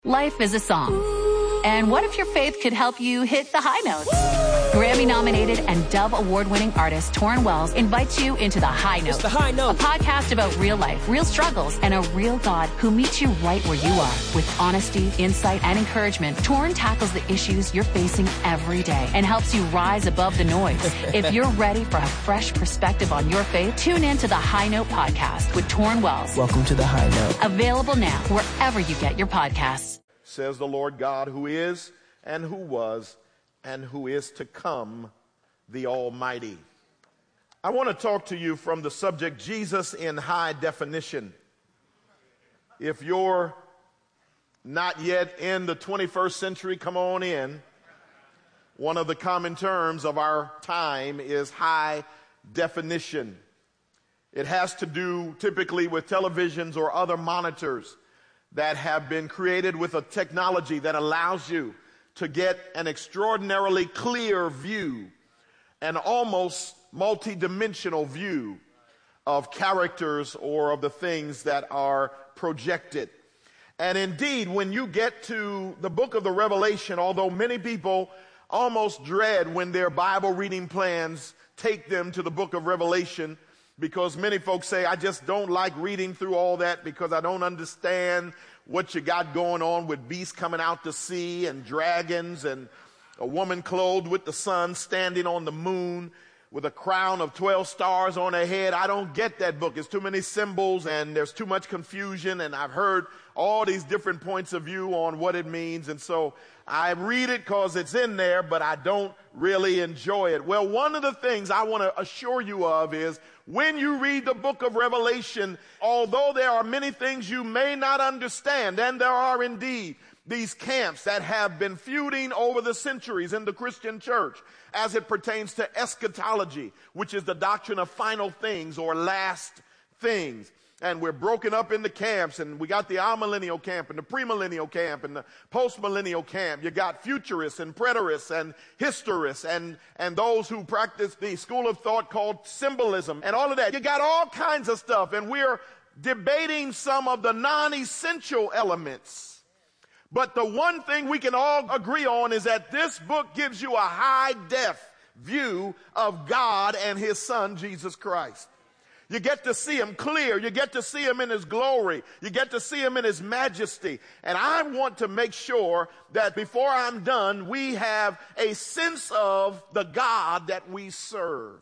Life is a song. And what if your faith could help you hit the high notes? Grammy-nominated and Dove Award-winning artist Torrin Wells invites you into The High Note. It's The High Note. A podcast about real life, real struggles, and a real God who meets you right where you are. With honesty, insight, and encouragement, Torrin tackles the issues you're facing every day and helps you rise above the noise. If you're ready for a fresh perspective on your faith, tune in to The High Note podcast with Torrin Wells. Welcome to The High Note. Available now wherever you get your podcasts. Says the Lord God, who is and who was and who is to come, the Almighty. I want to talk to you from the subject, Jesus in high definition. If you're not yet in the 21st century, come on in. One of the common terms of our time is high definition. It has to do typically with televisions or other monitors that have been created with a technology that allows you to get an extraordinarily clear view, an almost multidimensional view of characters or of the things that are projected. And indeed, when you get to the book of the Revelation, although many people almost dread when their Bible reading plans take them to the book of Revelation, because many folks say, I just don't like reading through all that because I don't understand what you got going on with beasts coming out to sea and dragons and a woman clothed with the sun standing on the moon with a crown of 12 stars on her head. I don't get that book. It's too many symbols and there's too much confusion, and I've heard all these different points of view on what it means, and so I read it because it's in there, but I don't really enjoy it. Well, one of the things I want to assure you of is when you read the book of Revelation, although there are many things you may not understand, and there are indeed these camps that have been feuding over the centuries in the Christian church as it pertains to eschatology, which is the doctrine of final things or last things. And we're broken up into camps, and we got the amillennial camp and the premillennial camp and the postmillennial camp. You got futurists and preterists and historists and those who practice the school of thought called symbolism and all of that. You got all kinds of stuff, and we're debating some of the non-essential elements. But the one thing we can all agree on is that this book gives you a high-def view of God and his son, Jesus Christ. You get to see him clear. You get to see him in his glory. You get to see him in his majesty. And I want to make sure that before I'm done, we have a sense of the God that we serve.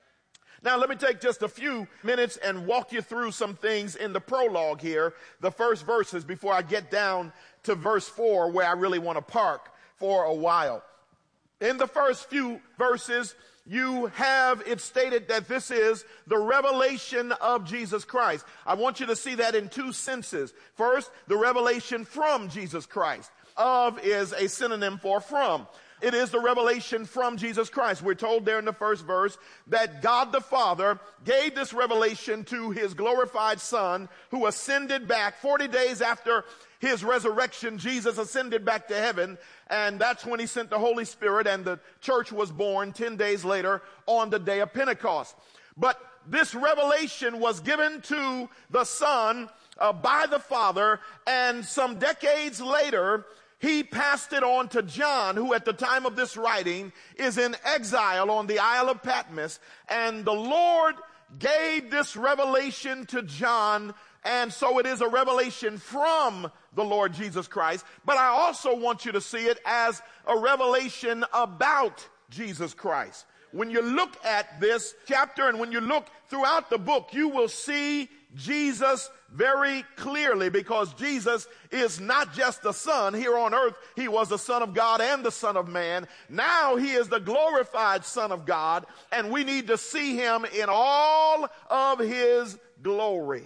Now, let me take just a few minutes and walk you through some things in the prologue here, the first verses, before I get down to verse 4, where I really want to park for a while. In the first few verses, you have it stated that this is the revelation of Jesus Christ. I want you to see that in two senses. First, the revelation from Jesus Christ. Of is a synonym for from. It is the revelation from Jesus Christ. We're told there in the first verse that God the Father gave this revelation to his glorified Son, who ascended back 40 days after his resurrection. Jesus ascended back to heaven, and that's when he sent the Holy Spirit, and the church was born 10 days later on the day of Pentecost. But this revelation was given to the Son by the Father, and some decades later, he passed it on to John, who at the time of this writing is in exile on the Isle of Patmos, and the Lord gave this revelation to John. And so it is a revelation from the Lord Jesus Christ. But I also want you to see it as a revelation about Jesus Christ. When you look at this chapter and when you look throughout the book, you will see Jesus very clearly, because Jesus is not just the Son. Here on earth, he was the Son of God and the Son of Man. Now he is the glorified Son of God, and we need to see him in all of his glory.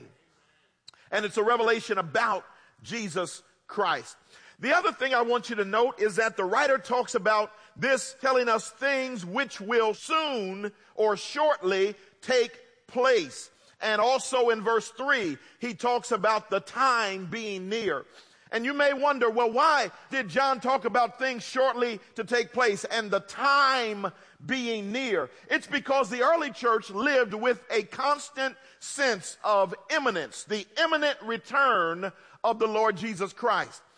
And it's a revelation about Jesus Christ. The other thing I want you to note is that the writer talks about this telling us things which will soon or shortly take place. And also in verse 3, he talks about the time being near. And you may wonder, well, why did John talk about things shortly to take place and the time being near? It's because the early church lived with a constant sense of imminence, the imminent return of the Lord Jesus Christ.